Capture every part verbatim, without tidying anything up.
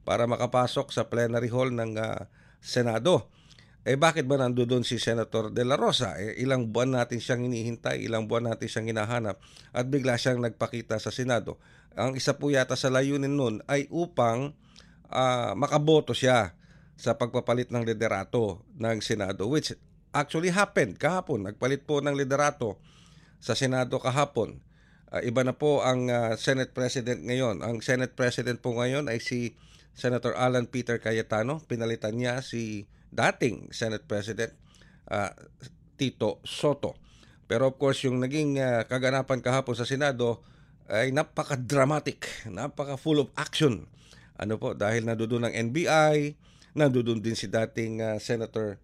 para makapasok sa plenary hall ng ah, Senado. Eh bakit ba nandoon si Senator De La Rosa? Eh, ilang buwan natin siyang hinihintay, ilang buwan natin siyang hinahanap at bigla siyang nagpakita sa Senado. Ang isa po yata sa layunin nun ay upang ah, makaboto siya sa pagpapalit ng liderato ng Senado, which actually happened kahapon. Nagpalit po ng liderato sa Senado kahapon. Ah, iba na po ang ah, Senate President ngayon. Ang Senate President po ngayon ay si Senator Alan Peter Cayetano. Pinalitan niya si dating Senate President ah, Tito Soto. Pero of course, yung naging ah, kaganapan kahapon sa Senado ay napaka-dramatic, napaka-full of action. Ano po, dahil nandoon ang N B I, nandoon din si dating ah, Senator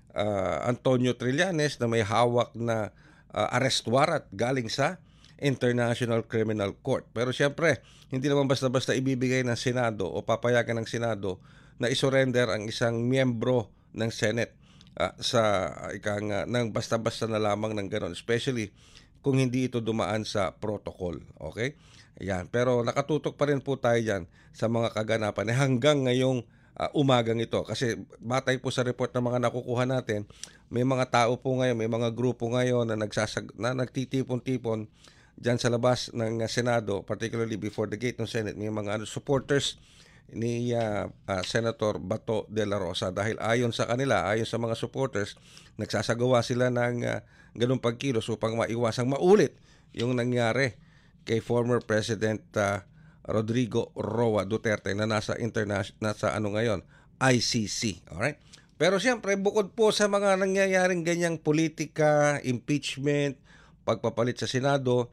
ah, Antonio Trillanes na may hawak na ah, arrest warrant galing sa International Criminal Court. Pero siyempre, hindi naman basta-basta ibibigay ng Senado o papayagan ng Senado na isurrender ang isang miyembro ng Senate ah, sa uh, ikang uh, ng basta-basta na lamang ng gano'n, especially kung hindi ito dumaan sa protocol. Okay? Ayan. Pero nakatutok pa rin po tayo dyan sa mga kaganapan eh, hanggang ngayong uh, umagang ito. Kasi batay po sa report ng mga nakukuha natin, may mga tao po ngayon, may mga grupo ngayon na, nagsasag na nagtitipon-tipon dyan sa labas ng uh, Senado, particularly before the gate ng Senate. May mga ano, supporters ni uh, uh, Senator Bato de la Rosa dahil ayon sa kanila, ayon sa mga supporters, nagsasagawa sila ng uh, ganung pagkilos upang maiwasang maulit yung nangyari kay former President uh, Rodrigo Roa Duterte na nasa international nasa ano ngayon, I C C. Alright? Pero siyempre, bukod po sa mga nangyayaring ganyang politika, impeachment, pagpapalit sa Senado,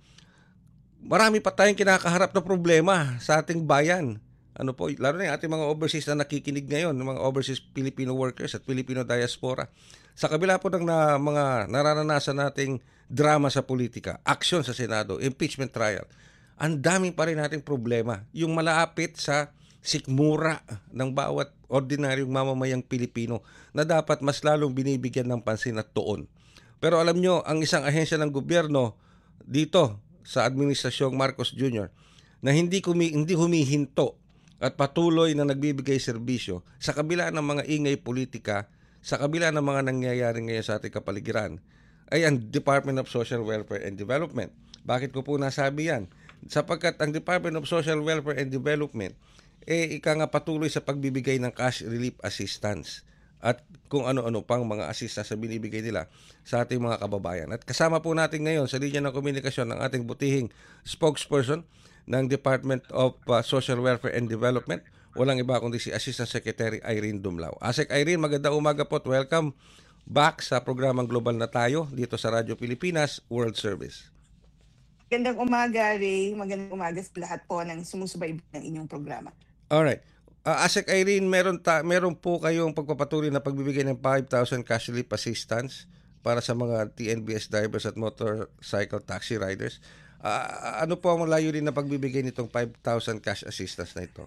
marami pa tayong kinakaharap na problema sa ating bayan. Ano po, lalo na yung ating mga overseas na nakikinig ngayon, mga overseas Filipino workers at Filipino diaspora. Sa kabila po ng na, mga nararanasan nating drama sa politika, action sa Senado, impeachment trial, ang dami pa rin nating problema. Yung malapit sa sikmura ng bawat ordinaryong mamamayang Pilipino na dapat mas lalong binibigyan ng pansin at tuon. Pero alam nyo, ang isang ahensya ng gobyerno dito sa Administrasyong Marcos Junior na hindi, kumi, hindi humihinto at patuloy na nagbibigay serbisyo sa kabila ng mga ingay politika, sa kabila ng mga nangyayari ngayon sa ating kapaligiran, ay ang Department of Social Welfare and Development. Bakit ko po nasabi yan? Sapagkat ang Department of Social Welfare and Development, eh, ika nga patuloy sa pagbibigay ng cash relief assistance at kung ano-ano pang mga assistance na binibigay nila sa ating mga kababayan. At kasama po natin ngayon sa linya ng komunikasyon ng ating butihing spokesperson ng Department of uh, Social Welfare and Development. Walang iba kundi si Assistant Secretary Irene Dumlao. Asek Irene, magandang umaga po at welcome back sa programang Global na Tayo dito sa Radyo Pilipinas World Service. Magandang umaga, Ray. Magandang umaga sa lahat po ng sumusubaybay ng inyong programa. Alright. Uh, Asek Irene, meron, ta- meron po kayong pagpapatuloy na pagbibigay ng five thousand cash relief assistance para sa mga T N B S drivers at motorcycle taxi riders. Uh, ano po ang layunin na pagbibigay nitong five thousand cash assistance na ito?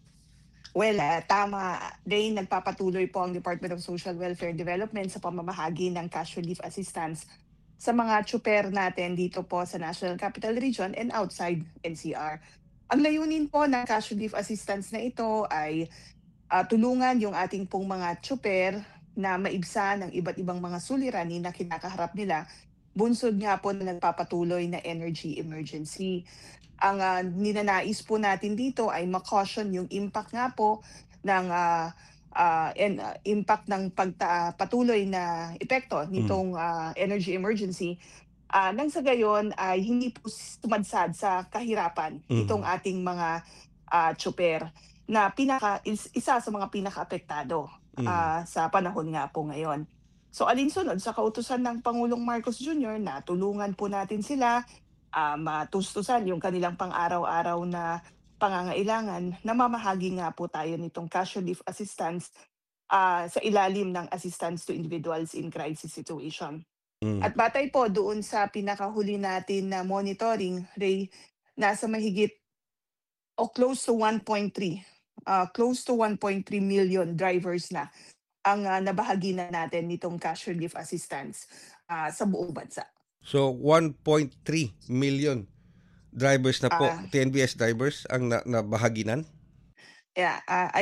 Well, uh, tama. Ray, nagpapatuloy po ang Department of Social Welfare and Development sa pamamahagi ng cash relief assistance sa mga tsuper natin dito po sa National Capital Region and outside N C R. Ang layunin po ng cash relief assistance na ito ay uh, tulungan yung ating pong mga tsuper na maibsa ng iba't ibang mga suliranin na kinakaharap nila. Bunsod nga po na nagpapatuloy na energy emergency. Ang uh, ninanais po natin dito ay makaution yung impact nga po ng uh, uh, en, uh, impact ng pagta, patuloy na epekto nitong uh, energy emergency. Uh, nang sa gayon ay hindi po tumadsad sa kahirapan mm-hmm. itong ating mga uh, tsuper na pinaka, is, isa sa mga pinaka-apektado mm-hmm. uh, sa panahon nga po ngayon. So alinsunod sa kautusan ng Pangulong Marcos Junior na tulungan po natin sila uh, matustusan yung kanilang pang-araw-araw na pangangailangan, namamahagi nga po tayo nitong cash relief assistance uh, sa ilalim ng assistance to individuals in crisis situation. Mm. At batay po doon sa pinakahuli natin na monitoring, Ray, nasa mahigit o oh, close to one point three, uh, close to one point three million drivers na ang uh, nabahagi na natin nitong cash relief assistance uh, sa buong bansa. So one point three million drivers na po, uh, T N B S drivers ang na- nabahaginan? Yeah, uh,